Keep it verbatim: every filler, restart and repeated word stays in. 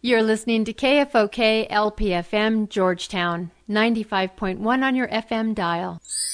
You're listening to K F O K L P F M Georgetown, ninety-five point one on your F M dial.